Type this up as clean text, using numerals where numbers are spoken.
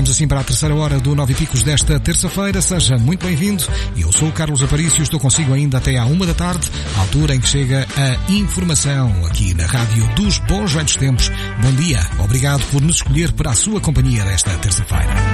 Vamos assim para a terceira hora do 9 e Picos desta terça-feira. Seja muito bem-vindo. Eu sou o Carlos Aparício, estou consigo ainda até à 1 da tarde, altura em que chega a informação aqui na Rádio dos Bons Velhos Tempos. Bom dia, obrigado por nos escolher para a sua companhia desta terça-feira.